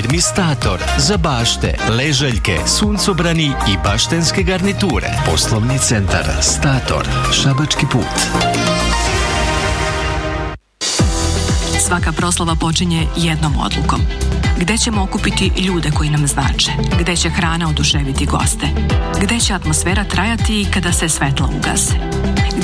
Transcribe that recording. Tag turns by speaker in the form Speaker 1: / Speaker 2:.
Speaker 1: Termistator za bašte, ležaljke, suncobrani i baštenske garniture. Poslovni centar Stator, Šabački put.
Speaker 2: Svaka proslava počinje jednom odlukom. Gde ćemo okupiti ljude koji nam znače? Gde će hrana oduševiti goste? Gde će atmosfera trajati kada se svetla ugase?